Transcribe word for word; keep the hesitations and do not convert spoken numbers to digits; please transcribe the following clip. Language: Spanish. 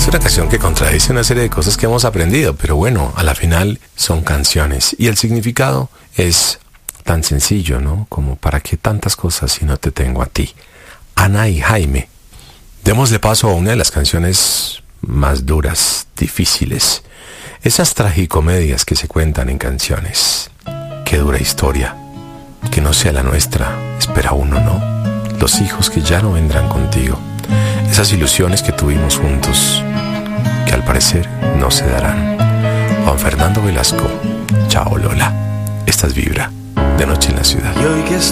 una canción que contradice una serie de cosas que hemos aprendido, pero bueno, a la final son canciones. Y el significado es tan sencillo, ¿no? Como ¿para qué tantas cosas si no te tengo a ti? Ana y Jaime. Démosle paso a una de las canciones más duras, difíciles. Esas tragicomedias que se cuentan en canciones. Qué dura historia. Que no sea la nuestra, espera uno, ¿no? Los hijos que ya no vendrán contigo. Esas ilusiones que tuvimos juntos, que al parecer no se darán. Juan Fernando Velasco. Chao Lola. Esta es Vibra, de noche en la ciudad.